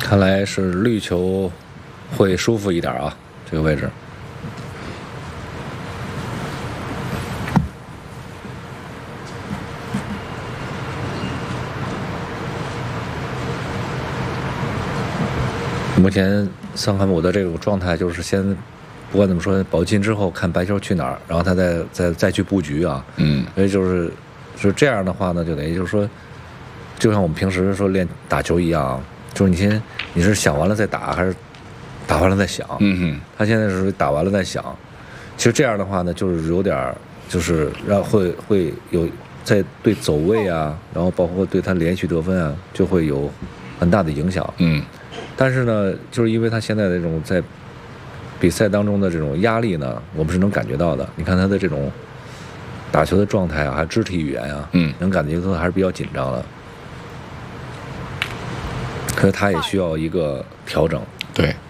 看来是绿球会舒服一点啊，这个位置。目前桑坎姆的这种状态就是先，不管怎么说，保进之后看白球去哪儿，然后他再去布局啊。所以就是这样的话呢，就等于就是说，就像我们平时说打球一样，就是你是想完了再打，还是打完了再想？他现在是属于打完了再想。其实这样的话呢，就是有点就是会有在对走位啊，然后包括对他连续得分啊，就会有很大的影响。但是呢，就是因为他现在的这种在比赛当中的这种压力呢，我们是能感觉到的。你看他的这种打球的状态啊，还有肢体语言啊，能感觉到还是比较紧张的。可是他也需要一个调整。 对。